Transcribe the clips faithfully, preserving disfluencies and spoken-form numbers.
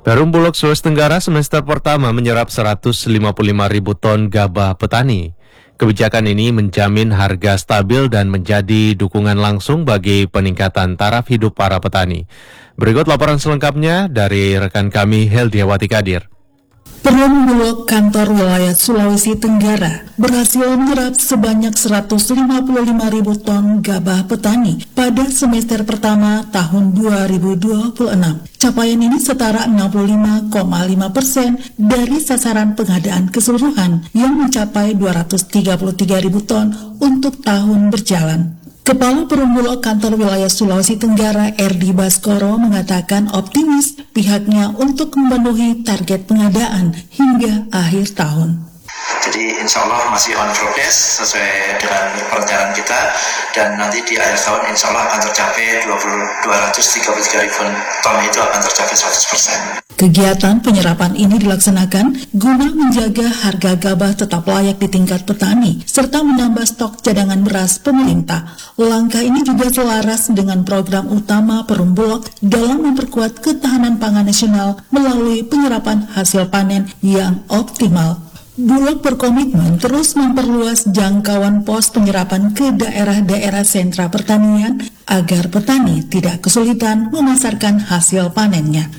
Perum Bulog Sulawesi Tenggara semester pertama menyerap seratus lima puluh lima ribu ton gabah petani. Kebijakan ini menjamin harga stabil dan menjadi dukungan langsung bagi peningkatan taraf hidup para petani. Berikut laporan selengkapnya dari rekan kami Heldiawati Kadir. Perum Bulog Kantor Wilayah Sulawesi Tenggara berhasil menyerap sebanyak seratus lima puluh lima ribu ton gabah petani pada semester pertama tahun dua ribu dua puluh enam. Capaian ini setara enam puluh lima koma lima persen dari sasaran pengadaan keseluruhan yang mencapai dua ratus tiga puluh tiga ribu ton untuk tahun berjalan. Kepala Perum Bulog Kantor Wilayah Sulawesi Tenggara R D Baskoro mengatakan optimis pihaknya untuk memenuhi target pengadaan hingga akhir tahun. Jadi insya Allah masih on progress sesuai dengan perencanaan kita, dan nanti di akhir tahun insya Allah akan tercapai dua ratus tiga puluh tiga ribu ton, itu akan tercapai seratus persen. Kegiatan penyerapan ini dilaksanakan guna menjaga harga gabah tetap layak di tingkat petani, serta menambah stok cadangan beras pemerintah. Langkah ini juga selaras dengan program utama Perum Bulog dalam memperkuat ketahanan pangan nasional melalui penyerapan hasil panen yang optimal. Bulog berkomitmen terus memperluas jangkauan pos penyerapan ke daerah-daerah sentra pertanian agar petani tidak kesulitan memasarkan hasil panennya.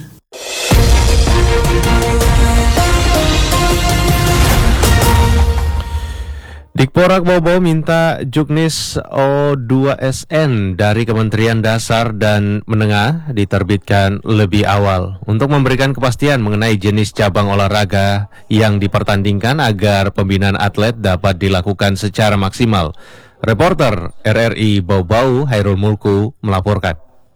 Dikporak Bau-Bau minta Juknis O dua S N dari Kementerian Dasar dan Menengah diterbitkan lebih awal untuk memberikan kepastian mengenai jenis cabang olahraga yang dipertandingkan agar pembinaan atlet dapat dilakukan secara maksimal. Reporter R R I Bau-Bau Hairul Mulku melaporkan.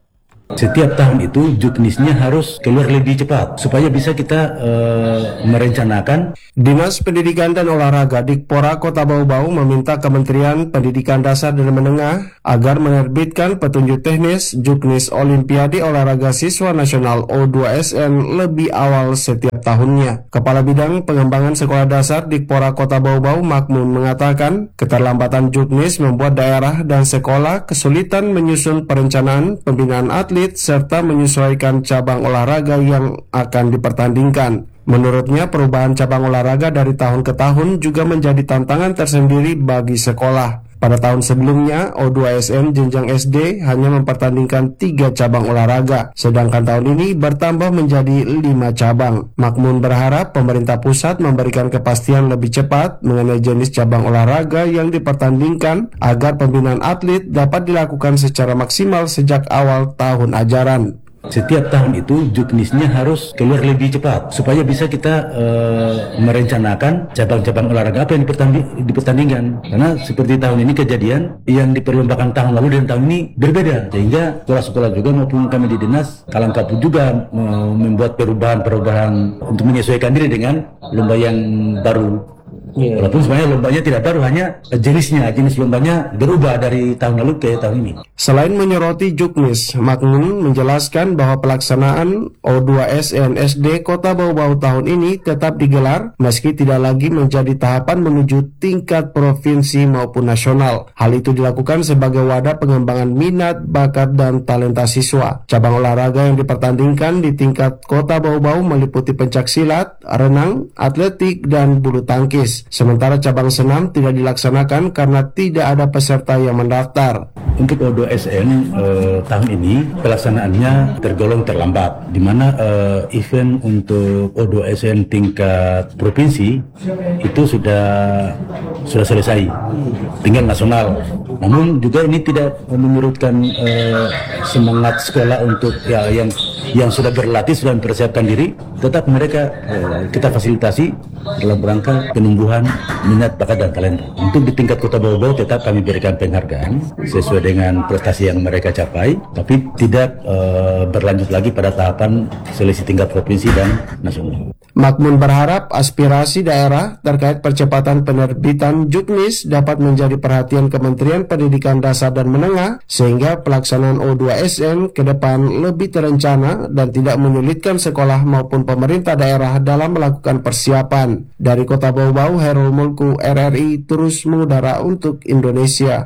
Setiap tahun itu juknisnya harus keluar lebih cepat supaya bisa kita uh, merencanakan. Dinas Pendidikan dan Olahraga Dikpora Kota Bau-Bau meminta Kementerian Pendidikan Dasar dan Menengah agar menerbitkan petunjuk teknis juknis Olimpiade Olahraga Siswa Nasional O dua S N lebih awal setiap tahunnya. Kepala Bidang Pengembangan Sekolah Dasar Dikpora Kota Bau-Bau Makmun mengatakan keterlambatan juknis membuat daerah dan sekolah kesulitan menyusun perencanaan pembinaan atlet serta menyesuaikan cabang olahraga yang akan dipertandingkan. Menurutnya, perubahan cabang olahraga dari tahun ke tahun juga menjadi tantangan tersendiri bagi sekolah. Pada tahun sebelumnya, O dua S N jenjang S D hanya mempertandingkan tiga cabang olahraga, sedangkan tahun ini bertambah menjadi lima cabang. Makmun berharap pemerintah pusat memberikan kepastian lebih cepat mengenai jenis cabang olahraga yang dipertandingkan agar pembinaan atlet dapat dilakukan secara maksimal sejak awal tahun ajaran. Setiap tahun itu juknisnya harus keluar lebih cepat supaya bisa kita uh, merencanakan cabang-cabang olahraga apa yang dipertandingkan. Karena seperti tahun ini kejadian yang diperlombakan tahun lalu dan tahun ini berbeda, sehingga sekolah-sekolah juga maupun kami di dinas kalang kabut juga uh, membuat perubahan-perubahan untuk menyesuaikan diri dengan lomba yang baru. Yeah. Walaupun sebenarnya lombanya tidak baru, hanya jenisnya, jenis lombanya berubah dari tahun lalu ke tahun ini. Selain menyoroti juknis, Makmun menjelaskan bahwa pelaksanaan O dua S N S D Kota Bau-Bau tahun ini tetap digelar meski tidak lagi menjadi tahapan menuju tingkat provinsi maupun nasional. Hal itu dilakukan sebagai wadah pengembangan minat, bakat, dan talenta siswa. Cabang olahraga yang dipertandingkan di tingkat Kota Bau-Bau meliputi pencaksilat, renang, atletik, dan bulu tangkis. Sementara cabang senam tidak dilaksanakan karena tidak ada peserta yang mendaftar. Untuk O dua S N eh, tahun ini pelaksanaannya tergolong terlambat, di mana eh, event untuk O dua S N tingkat provinsi itu sudah sudah selesai, tinggal nasional. Namun juga ini tidak menyurutkan eh, semangat sekolah untuk ya yang yang sudah berlatih, sudah mempersiapkan diri, tetap mereka eh, kita fasilitasi dalam rangka penumbuhan minat, bakat, dan talenta. Untuk di tingkat Kota Bau-Bau tetap kami berikan penghargaan sesuai dengan prestasi yang mereka capai, tapi tidak uh, berlanjut lagi pada tahapan seleksi tingkat provinsi dan nasional. Makmun berharap aspirasi daerah terkait percepatan penerbitan juknis dapat menjadi perhatian Kementerian Pendidikan Dasar dan Menengah sehingga pelaksanaan O dua S N ke depan lebih terencana dan tidak menyulitkan sekolah maupun pemerintah daerah dalam melakukan persiapan. Dari Kota Bau-Bau, Hairul Mulku, R R I terus mengudara untuk Indonesia.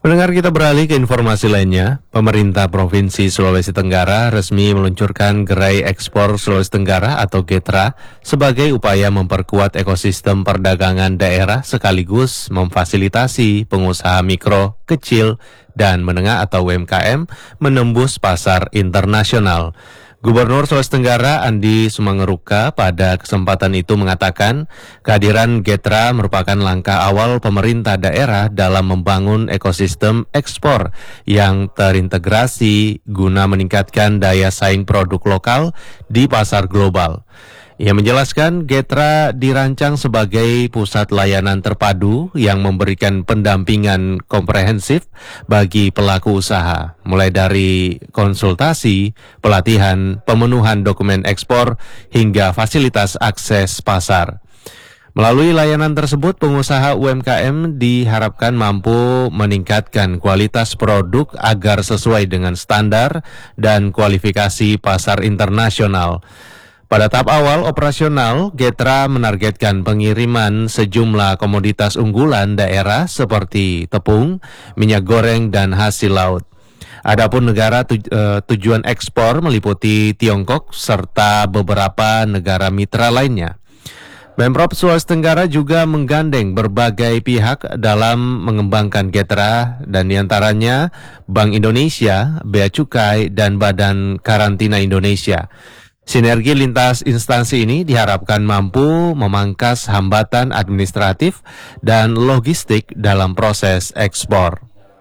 Pendengar, kita beralih ke informasi lainnya. Pemerintah Provinsi Sulawesi Tenggara resmi meluncurkan Gerai Ekspor Sulawesi Tenggara atau GETRA sebagai upaya memperkuat ekosistem perdagangan daerah sekaligus memfasilitasi pengusaha mikro, kecil, dan menengah atau U M K M menembus pasar internasional. Gubernur Sulawesi Tenggara Andi Sumangeruka pada kesempatan itu mengatakan kehadiran GETRA merupakan langkah awal pemerintah daerah dalam membangun ekosistem ekspor yang terintegrasi guna meningkatkan daya saing produk lokal di pasar global. Ia menjelaskan GETRA dirancang sebagai pusat layanan terpadu yang memberikan pendampingan komprehensif bagi pelaku usaha, mulai dari konsultasi, pelatihan, pemenuhan dokumen ekspor, hingga fasilitas akses pasar. Melalui layanan tersebut, pengusaha U M K M diharapkan mampu meningkatkan kualitas produk agar sesuai dengan standar dan kualifikasi pasar internasional. Pada tahap awal operasional, GETRA menargetkan pengiriman sejumlah komoditas unggulan daerah seperti tepung, minyak goreng, dan hasil laut. Adapun negara tuj- uh, tujuan ekspor meliputi Tiongkok serta beberapa negara mitra lainnya. Pemprov Sulawesi Tenggara juga menggandeng berbagai pihak dalam mengembangkan GETRA dan diantaranya Bank Indonesia, Bea Cukai, dan Badan Karantina Indonesia. Sinergi lintas instansi ini diharapkan mampu memangkas hambatan administratif dan logistik dalam proses ekspor.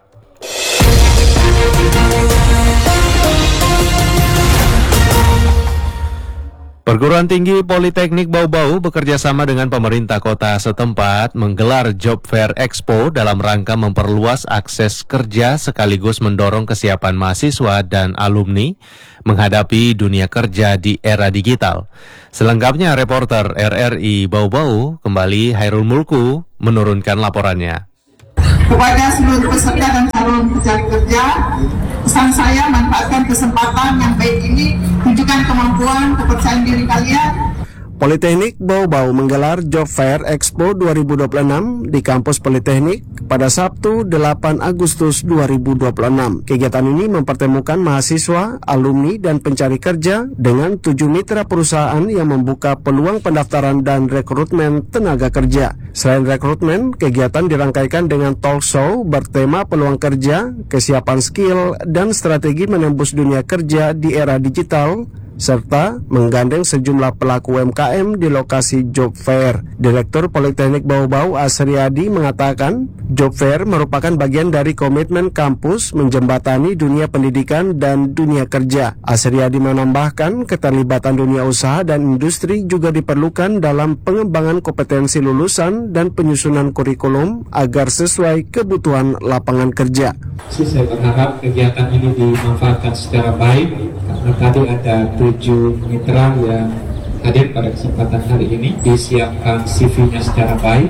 Perguruan Tinggi Politeknik Bau-Bau bekerjasama dengan pemerintah kota setempat menggelar Job Fair Expo dalam rangka memperluas akses kerja sekaligus mendorong kesiapan mahasiswa dan alumni menghadapi dunia kerja di era digital. Selengkapnya reporter R R I Bau-Bau kembali Hairul Mulku menurunkan laporannya. Kepada seluruh peserta dan calon pencari kerja, pesan saya manfaatkan kesempatan yang baik ini, tunjukkan kemampuan, kepercayaan diri kalian. Politeknik Bau-Bau menggelar Job Fair Expo dua ribu dua puluh enam di kampus Politeknik pada Sabtu delapan Agustus dua ribu dua puluh enam. Kegiatan ini mempertemukan mahasiswa, alumni, dan pencari kerja dengan tujuh mitra perusahaan yang membuka peluang pendaftaran dan rekrutmen tenaga kerja. Selain rekrutmen, kegiatan dirangkaikan dengan talk show bertema peluang kerja, kesiapan skill, dan strategi menembus dunia kerja di era digital, serta menggandeng sejumlah pelaku U M K M di lokasi Job Fair. Direktur Politeknik Bau-Bau Asriadi mengatakan, Job Fair merupakan bagian dari komitmen kampus menjembatani dunia pendidikan dan dunia kerja. Asriadi menambahkan, keterlibatan dunia usaha dan industri juga diperlukan dalam pengembangan kompetensi lulusan dan penyusunan kurikulum agar sesuai kebutuhan lapangan kerja. Saya berharap kegiatan ini dimanfaatkan secara baik karena tadi ada tujuh mitra yang hadir pada kesempatan hari ini, disiapkan C V-nya secara baik.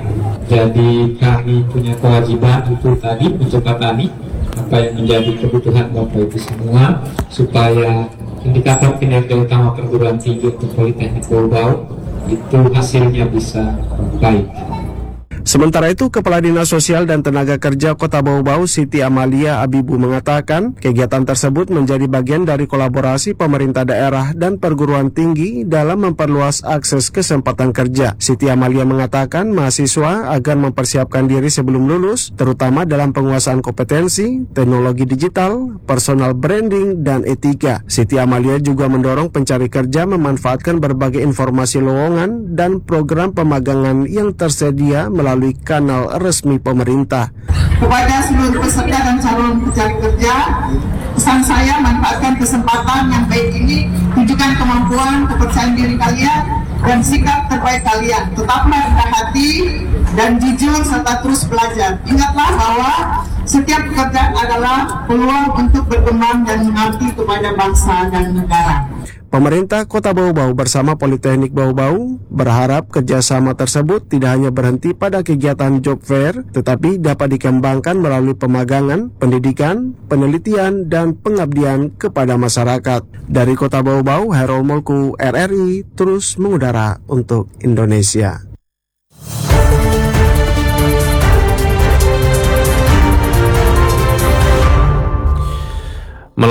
Jadi kami punya kewajiban itu tadi menjembatani apa yang menjadi kebutuhan Bapak Ibu semua supaya indikator kinerja utama perguruan tinggi untuk Politeknik Bau-Bau itu hasilnya bisa baik. Sementara itu, Kepala Dinas Sosial dan Tenaga Kerja Kota Bau-Bau Siti Amalia Abibu mengatakan kegiatan tersebut menjadi bagian dari kolaborasi pemerintah daerah dan perguruan tinggi dalam memperluas akses kesempatan kerja. Siti Amalia mengatakan mahasiswa agar mempersiapkan diri sebelum lulus, terutama dalam penguasaan kompetensi, teknologi digital, personal branding, dan etika. Siti Amalia juga mendorong pencari kerja memanfaatkan berbagai informasi lowongan dan program pemagangan yang tersedia melalui melalui kanal resmi pemerintah. Kepada seluruh peserta dan calon pencari kerja, pesan saya manfaatkan kesempatan yang baik ini, tunjukkan kemampuan, kepercayaan diri kalian, dan sikap terbaik kalian. Tetaplah rendah hati dan jujur serta terus belajar. Ingatlah bahwa setiap pekerjaan adalah peluang untuk berkembang dan mengabdi kepada bangsa dan negara. Pemerintah Kota Bau-Bau bersama Politeknik Bau-Bau berharap kerjasama tersebut tidak hanya berhenti pada kegiatan job fair, tetapi dapat dikembangkan melalui pemagangan, pendidikan, penelitian, dan pengabdian kepada masyarakat. Dari Kota Bau-Bau, Hairul Mulku, R R I, terus mengudara untuk Indonesia.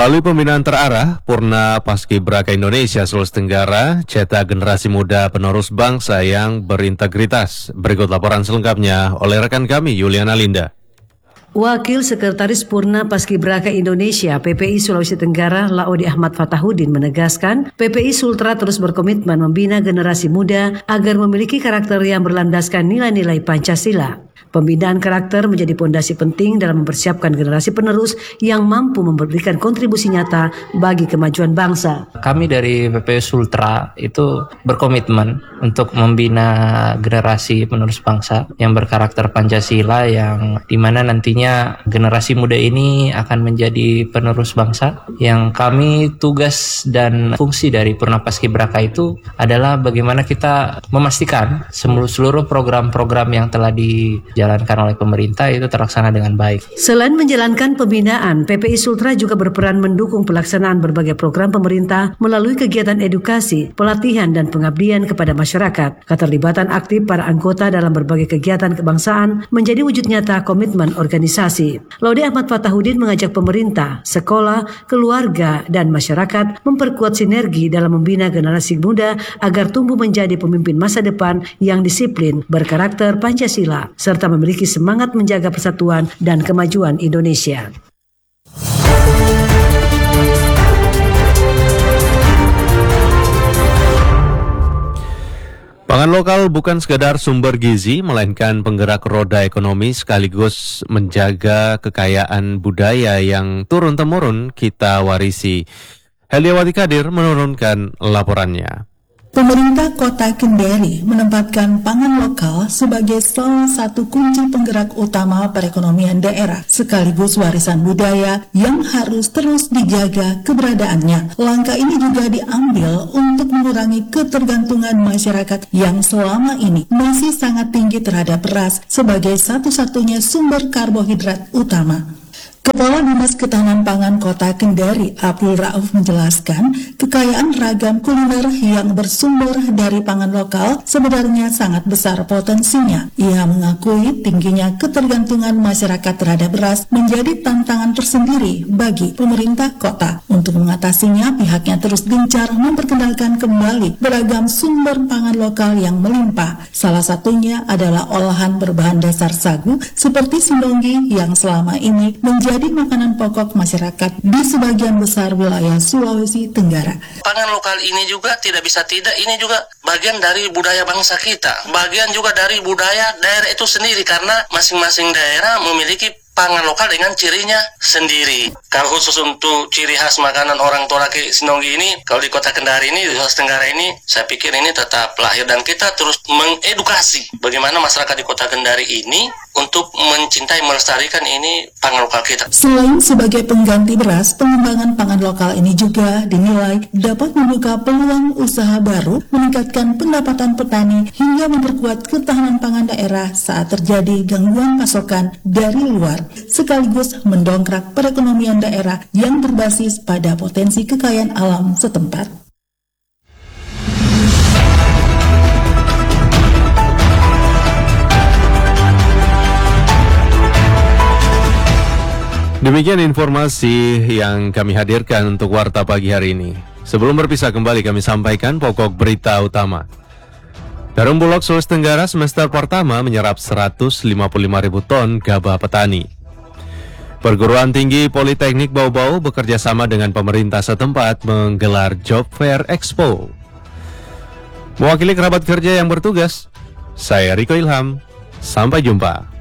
Melalui pembinaan terarah, Purna Paskibraka Indonesia Sulawesi Tenggara cetak generasi muda penerus bangsa yang berintegritas. Berikut laporan selengkapnya oleh rekan kami Yuliana Linda. Wakil Sekretaris Purna Paskibraka Indonesia P P I Sulawesi Tenggara Laode Ahmad Fatahudin menegaskan P P I Sultra terus berkomitmen membina generasi muda agar memiliki karakter yang berlandaskan nilai-nilai Pancasila. Pembinaan karakter menjadi pondasi penting dalam mempersiapkan generasi penerus yang mampu memberikan kontribusi nyata bagi kemajuan bangsa. Kami dari P P I Sultra itu berkomitmen untuk membina generasi penerus bangsa yang berkarakter Pancasila, yang dimana nantinya generasi muda ini akan menjadi penerus bangsa. Yang kami tugas dan fungsi dari Purna Paskibraka itu adalah bagaimana kita memastikan seluruh program-program yang telah dijalankan dijalankan oleh pemerintah itu terlaksana dengan baik. Selain menjalankan pembinaan, P P I Sultra juga berperan mendukung pelaksanaan berbagai program pemerintah melalui kegiatan edukasi, pelatihan, dan pengabdian kepada masyarakat. Keterlibatan aktif para anggota dalam berbagai kegiatan kebangsaan menjadi wujud nyata komitmen organisasi. Laode Ahmad Fatahudin mengajak pemerintah, sekolah, keluarga, dan masyarakat memperkuat sinergi dalam membina generasi muda agar tumbuh menjadi pemimpin masa depan yang disiplin, berkarakter Pancasila, serta memiliki semangat menjaga persatuan dan kemajuan Indonesia. Pangan lokal bukan sekadar sumber gizi, melainkan penggerak roda ekonomi sekaligus menjaga kekayaan budaya yang turun-temurun kita warisi. Heliawati Kadir menurunkan laporannya. Pemerintah Kota Kendari menempatkan pangan lokal sebagai salah satu kunci penggerak utama perekonomian daerah, sekaligus warisan budaya yang harus terus dijaga keberadaannya. Langkah ini juga diambil untuk mengurangi ketergantungan masyarakat yang selama ini masih sangat tinggi terhadap beras sebagai satu-satunya sumber karbohidrat utama. Kepala Dinas Ketahanan Pangan Kota Kendari, Abdul Rauf, menjelaskan kekayaan ragam kuliner yang bersumber dari pangan lokal sebenarnya sangat besar potensinya. Ia mengakui tingginya ketergantungan masyarakat terhadap beras menjadi tantangan tersendiri bagi pemerintah kota. Untuk mengatasinya, pihaknya terus gencar memperkenalkan kembali beragam sumber pangan lokal yang melimpah. Salah satunya adalah olahan berbahan dasar sagu seperti sindonggi yang selama ini menjadi jadi makanan pokok masyarakat di sebagian besar wilayah Sulawesi Tenggara. Pangan lokal ini juga tidak bisa tidak, ini juga bagian dari budaya bangsa kita, bagian juga dari budaya daerah itu sendiri, karena masing-masing daerah memiliki pangan lokal dengan cirinya sendiri. Kalau khusus untuk ciri khas makanan orang Torake Sinonggi ini, kalau di Kota Kendari ini, di Sulawesi Tenggara ini, saya pikir ini tetap lahir, dan kita terus mengedukasi bagaimana masyarakat di Kota Kendari ini untuk mencintai, melestarikan ini pangan lokal kita. Selain sebagai pengganti beras, pengembangan pangan lokal ini juga dinilai dapat membuka peluang usaha baru, meningkatkan pendapatan petani, hingga memperkuat ketahanan pangan daerah saat terjadi gangguan pasokan dari luar, sekaligus mendongkrak perekonomian daerah yang berbasis pada potensi kekayaan alam setempat. Demikian informasi yang kami hadirkan untuk Warta Pagi hari ini. Sebelum berpisah kembali, kami sampaikan pokok berita utama. Perum Bulog Sulawesi Tenggara semester pertama menyerap seratus lima puluh lima ribu ton gabah petani. Perguruan Tinggi Politeknik Bau-Bau bekerja sama dengan pemerintah setempat menggelar Job Fair Expo. Mewakili kerabat kerja yang bertugas, saya Riko Ilham. Sampai jumpa.